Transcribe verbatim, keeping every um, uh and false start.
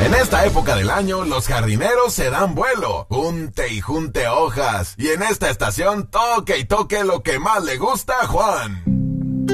En esta época del año, los jardineros se dan vuelo, junte y junte hojas. Y en esta estación, toque y toque lo que más le gusta a Juan.